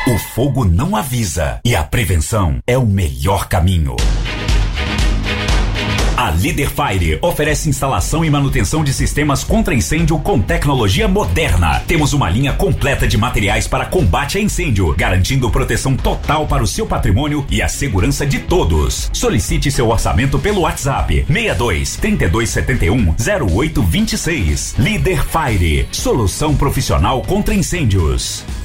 O fogo não avisa e a prevenção é o melhor caminho. A Líder Fire oferece instalação e manutenção de sistemas contra incêndio com tecnologia moderna. Temos uma linha completa de materiais para combate a incêndio, garantindo proteção total para o seu patrimônio e a segurança de todos. Solicite seu orçamento pelo WhatsApp 62 3271 0826. Líder Fire, solução profissional contra incêndios.